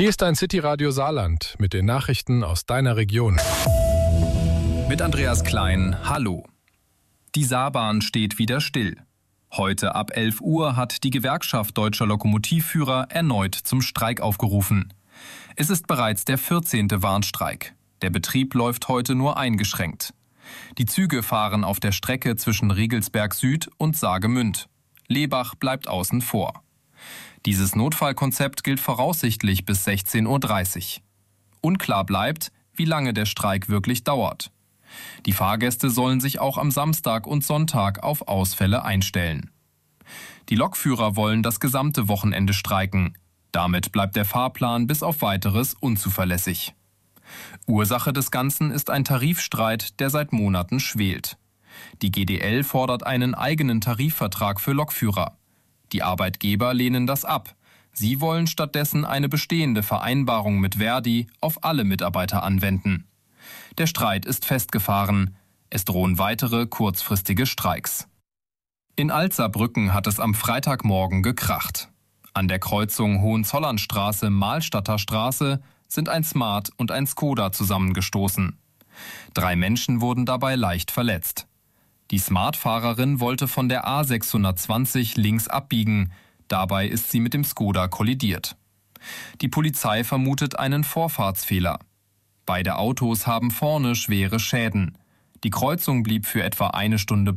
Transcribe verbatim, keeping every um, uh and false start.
Hier ist ein City-Radio Saarland mit den Nachrichten aus deiner Region. Mit Andreas Klein, hallo. Die Saarbahn steht wieder still. Heute ab elf Uhr hat die Gewerkschaft deutscher Lokomotivführer erneut zum Streik aufgerufen. Es ist bereits der vierzehnte Warnstreik. Der Betrieb läuft heute nur eingeschränkt. Die Züge fahren auf der Strecke zwischen Riegelsberg Süd und Saargemünd. Lebach bleibt außen vor. Dieses Notfallkonzept gilt voraussichtlich bis sechzehn Uhr dreißig. Unklar bleibt, wie lange der Streik wirklich dauert. Die Fahrgäste sollen sich auch am Samstag und Sonntag auf Ausfälle einstellen. Die Lokführer wollen das gesamte Wochenende streiken. Damit bleibt der Fahrplan bis auf Weiteres unzuverlässig. Ursache des Ganzen ist ein Tarifstreit, der seit Monaten schwelt. Die G D L fordert einen eigenen Tarifvertrag für Lokführer. Die Arbeitgeber lehnen das ab. Sie wollen stattdessen eine bestehende Vereinbarung mit Verdi auf alle Mitarbeiter anwenden. Der Streit ist festgefahren. Es drohen weitere kurzfristige Streiks. In Alzerbrücken hat es am Freitagmorgen gekracht. An der Kreuzung Hohenzollernstraße-Mahlstadter Straße sind ein Smart und ein Skoda zusammengestoßen. Drei Menschen wurden dabei leicht verletzt. Die Smart-Fahrerin wollte von der A sechshundertzwanzig links abbiegen. Dabei ist sie mit dem Skoda kollidiert. Die Polizei vermutet einen Vorfahrtsfehler. Beide Autos haben vorne schwere Schäden. Die Kreuzung blieb für etwa eine Stunde